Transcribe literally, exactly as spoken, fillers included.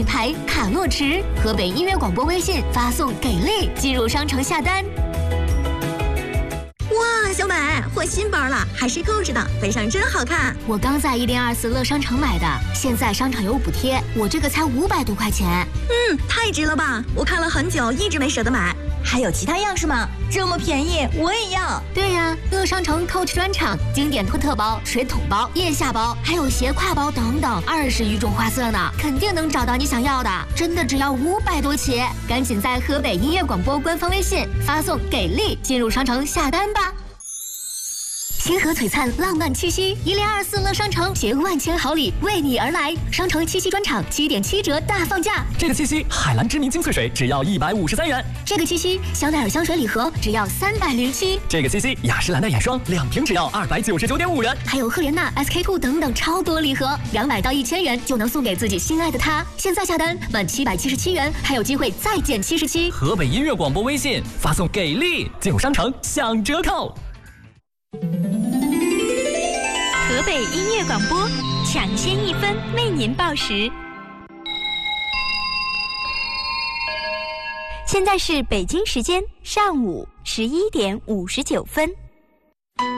牌卡诺驰。河北音乐广播微信发送给力进入商城下单。 哇，小美换新包了，还是购置的，背上真好看。 我刚在一零二四乐商城买的，现在商场有补贴，我这个才五百多块钱。 嗯，太值了吧！我看了很久，一直没舍得买。还有其他样式吗？这么便宜，我也要。 对呀，乐商城 Coach 专场，经典托特包、水桶包、腋下包，还有斜挎包等等，二十余种花色呢，肯定能找到你想要的。真的只要五百多起，赶紧在河北音乐广播官方微信发送“给力”进入商城下单吧。星河璀璨，浪漫七夕，一零二四乐商城携万千好礼为你而来。商城七夕专场七点七折大放价。 这个七夕，海蓝知名精粹水只要一百五十三元。 这个七夕，香奈儿香水礼盒只要三百零七。 这个七夕，雅诗兰黛眼霜两瓶只要二百九十九点五元。 还有赫莲娜、S K two 等等超多礼盒，两百到一千元就能送给自己心爱的他。现在下单满七百七十七元，还有机会再减七十七。 河北音乐广播微信发送“给力”进入商城享折扣。 河北音乐广播，抢先一分为您报时。现在是北京时间上午十一点五十九分。